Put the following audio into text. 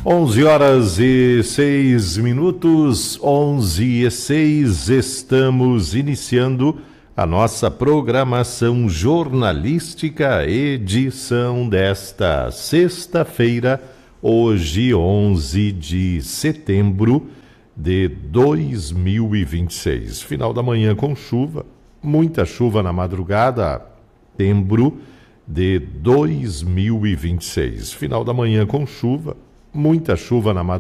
11h06, 11h06, estamos iniciando a nossa programação jornalística, edição desta sexta-feira, hoje 11 de setembro de 2026. Final da manhã com chuva, muita chuva na madrugada, setembro de 2026. Final da manhã com chuva, muita chuva na madrugada.